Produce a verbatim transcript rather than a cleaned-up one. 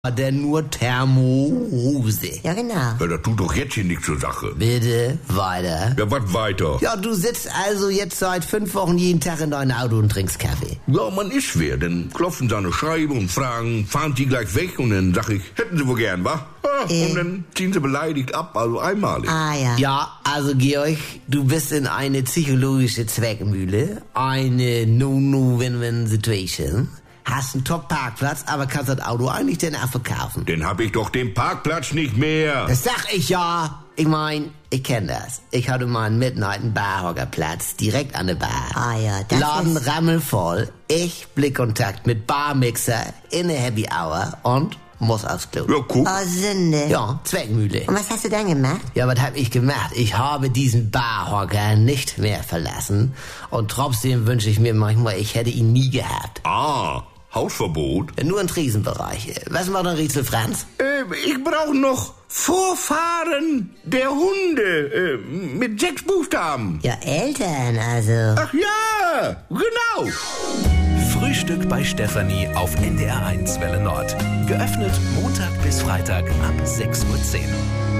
Denn nur Thermose. Ja, genau. Ja, das tut doch jetzt hier nichts zur Sache. Bitte, weiter. Ja, was weiter? Ja, du sitzt also jetzt seit fünf Wochen jeden Tag in deinem Auto und trinkst Kaffee. Ja, man ist wer. Dann klopfen sie an eine Scheibe und fragen, fahren die gleich weg? Und dann sag ich, hätten sie wohl gern, wa? Ja, Äh. Und dann ziehen sie beleidigt ab, also einmalig. Ah, ja. Ja, also Georg, du bist in eine psychologische Zweckmühle, eine No-No-Win-Win-Situation. Hast einen Top-Parkplatz, aber kannst das Auto eigentlich dann auch verkaufen. Dann hab ich doch den Parkplatz nicht mehr. Das sag ich ja. Ich mein, ich kenn das. Ich hatte mal einen Midnight Barhockerplatz direkt an der Bar. Ah, ja, das Laden ist... rammelvoll, ich Blickkontakt mit Barmixer in der Happy Hour und muss aufs Klo. Ja, guck. Oh, Sünde. Ja, Zweckmühle. Und was hast du dann gemacht? Ja, was hab ich gemacht? Ich habe diesen Barhocker nicht mehr verlassen und trotzdem wünsche ich mir manchmal, ich hätte ihn nie gehabt. Ah, Hausverbot? Ja, nur in Tresenbereiche. Was macht ein Rätsel, Franz? Äh, ich brauche noch Vorfahren der Hunde äh, mit sechs Buchstaben. Ja, Eltern, also. Ach ja, genau. Frühstück bei Stefanie auf N D R eins Welle Nord. Geöffnet Montag bis Freitag ab sechs Uhr zehn.